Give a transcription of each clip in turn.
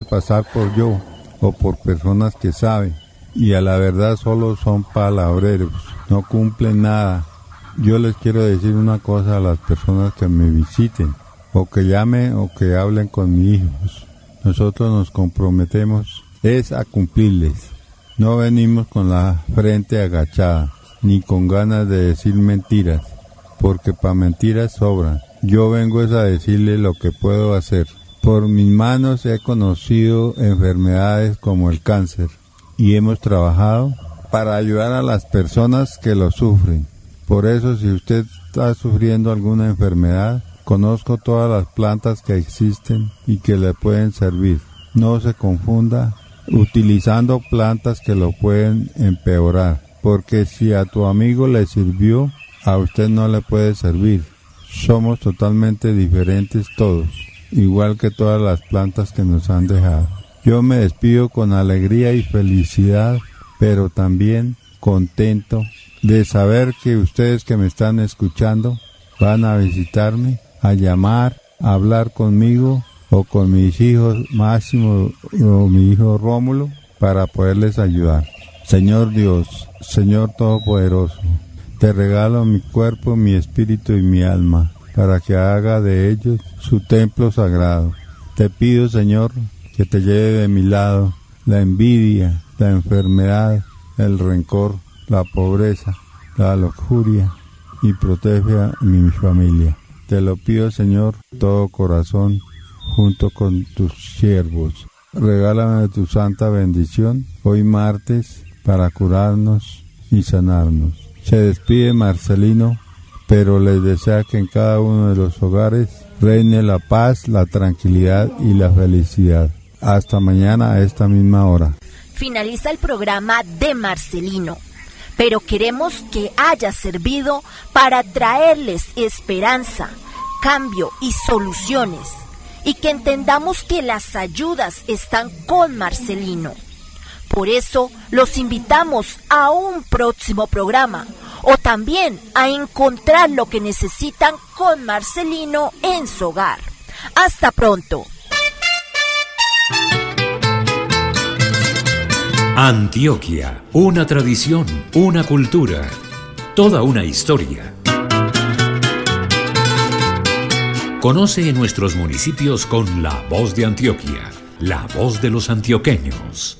pasar por yo o por personas que saben, y a la verdad solo son palabreros, no cumplen nada. Yo les quiero decir una cosa a las personas que me visiten, o que llamen o que hablen con mis hijos. Nosotros nos comprometemos es a cumplirles. No venimos con la frente agachada, ni con ganas de decir mentiras, porque para mentiras sobran. Yo vengo es a decirles lo que puedo hacer. Por mis manos he conocido enfermedades como el cáncer y hemos trabajado para ayudar a las personas que lo sufren. Por eso, si usted está sufriendo alguna enfermedad, conozco todas las plantas que existen y que le pueden servir. No se confunda utilizando plantas que lo pueden empeorar, porque si a tu amigo le sirvió, a usted no le puede servir. Somos totalmente diferentes todos, igual que todas las plantas que nos han dejado. Yo me despido con alegría y felicidad, pero también contento de saber que ustedes que me están escuchando van a visitarme, a llamar, a hablar conmigo o con mis hijos Máximo o mi hijo Rómulo para poderles ayudar. Señor Dios, Señor Todopoderoso, te regalo mi cuerpo, mi espíritu y mi alma para que haga de ellos su templo sagrado. Te pido, Señor, que te lleve de mi lado la envidia, la enfermedad, el rencor, la pobreza, la lujuria y protege a mi familia. Te lo pido, Señor, todo corazón, junto con tus siervos. Regálame tu santa bendición hoy martes para curarnos y sanarnos. Se despide Marcelino, pero les desea que en cada uno de los hogares reine la paz, la tranquilidad y la felicidad. Hasta mañana a esta misma hora. Finaliza el programa de Marcelino, pero queremos que haya servido para traerles esperanza, cambio y soluciones, y que entendamos que las ayudas están con Marcelino. Por eso los invitamos a un próximo programa, o también a encontrar lo que necesitan con Marcelino en su hogar. Hasta pronto. Antioquia, una tradición, una cultura, toda una historia. Conoce nuestros municipios con la voz de Antioquia, la voz de los antioqueños.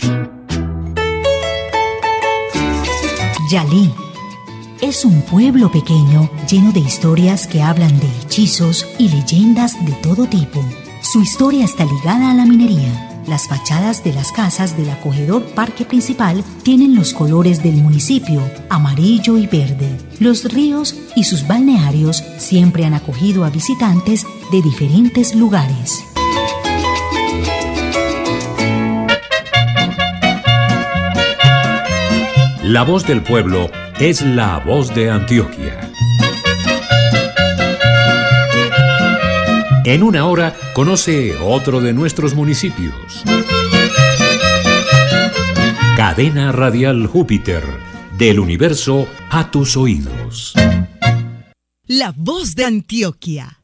Yalí es un pueblo pequeño lleno de historias que hablan de hechizos y leyendas de todo tipo. Su historia está ligada a la minería. Las fachadas de las casas del acogedor parque principal tienen los colores del municipio, amarillo y verde. Los ríos y sus balnearios siempre han acogido a visitantes de diferentes lugares. La voz del pueblo es la voz de Antioquia. En una hora, conoce otro de nuestros municipios. Cadena Radial Júpiter, del universo a tus oídos. La voz de Antioquia.